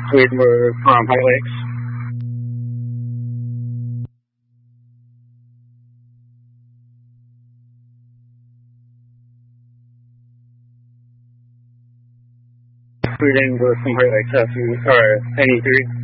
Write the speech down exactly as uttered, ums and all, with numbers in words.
Sweet, we're from High Lakes. Sweet, we're from High Lakes, uh, or ninety-three.